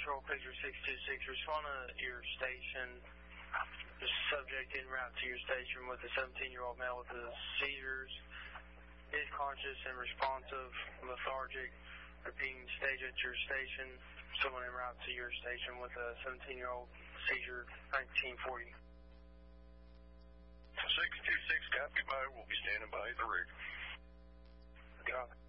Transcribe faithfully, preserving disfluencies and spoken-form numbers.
Patrol Picture six two six, respond to your station. The subject en route to your station with a seventeen-year-old male with the seizures. Is conscious and responsive, lethargic. Repeating stage at your station. Someone en route to your station with a seventeen-year-old seizure, nineteen forty. six two six, copy by. We'll be standing by the rig. Copy.